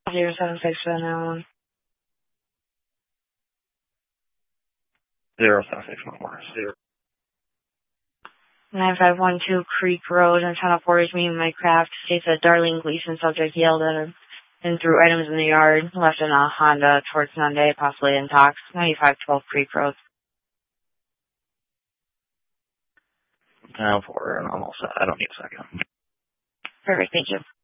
076 for the 911. 076 more. 9512 Creek Road in Tunnel Portage, meeting my craft, states that Darlene Gleason subject yelled at him and threw items in the yard, left in a Honda towards Sunday, possibly in Tox. 9512 Creek Road. Now for an almost, I don't need a second. Perfect, thank you.